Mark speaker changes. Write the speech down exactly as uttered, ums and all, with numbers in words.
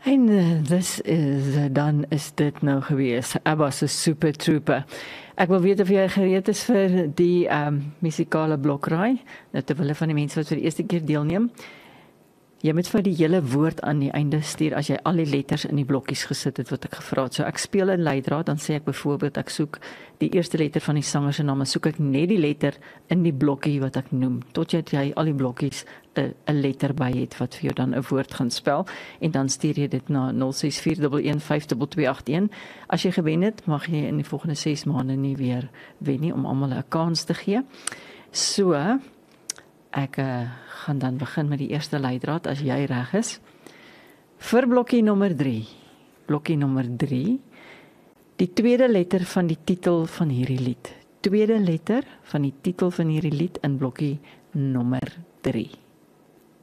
Speaker 1: En uh, dis is, uh, dan is dit nou gewees. ABBA se Super Trooper. Ek wil weet of jy gereed is vir die um, musikale blokraai. Nou terwille van die mense wat vir die eerste keer deelneem. Jy moet vir die hele woord aan die einde stuur as jy al die letters in die blokkies gesit het wat ek gevra het. So ek speel 'n leidraad, dan sê ek byvoorbeeld ek soek die eerste letter van die sanger se naam, en soek ek net die letter in die blokkie wat ek noem, tot jy, jy al die blokkies 'n letter by het wat vir jou dan 'n woord gaan spel, en dan stuur jy dit na nul ses vier een een vyf twee twee agt een. As jy gewen het, mag jy in die volgende ses maande nie weer wen nie, om almal 'n kans te gee. So, ek uh, gaan dan begin met die eerste leidraad as jy reg is. Vir blokkie nommer drie. Blokkie nommer drie. Die tweede letter van die titel van hierdie lied. Tweede letter van die titel van hierdie lied in blokkie nommer drie.